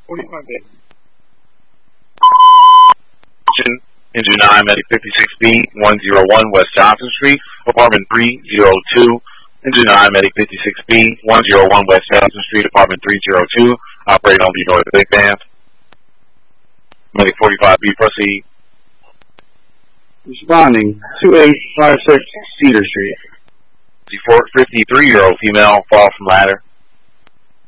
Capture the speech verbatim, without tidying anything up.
forty-five days. Engine nine, Medic fifty-six B, one oh one West Johnson Street, apartment three oh two. Engine nine, Medic fifty-six B, one oh one West Johnson Street, apartment three oh two. Operating on the North Big Band. Medic forty-five B, proceed. Responding, two eight five six Cedar Street. The fifty-three-year-old female fall from ladder.